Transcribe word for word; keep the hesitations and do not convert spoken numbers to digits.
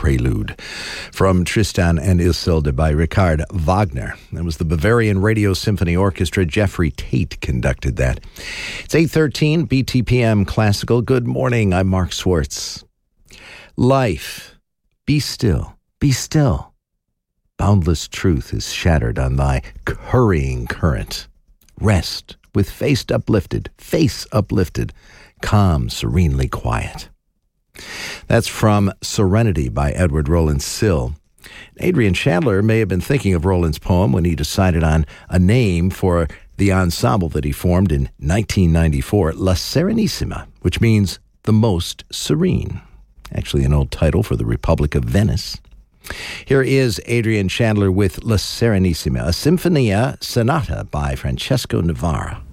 Prelude from Tristan and Isolde by Richard Wagner. That was the Bavarian Radio Symphony Orchestra. Jeffrey Tate conducted that. It's eight thirteen, B T P M Classical. Good morning, I'm Mark Swartz. Life, be still, be still. Boundless truth is shattered on thy hurrying current. Rest with face uplifted, face uplifted, calm, serenely quiet. That's from Serenity by Edward Roland Sill. Adrian Chandler may have been thinking of Roland's poem when he decided on a name for the ensemble that he formed in nineteen ninety-four, La Serenissima, which means the most serene. Actually an old title for the Republic of Venice. Here is Adrian Chandler with La Serenissima, a Sinfonia Sonata by Francesco Navarra.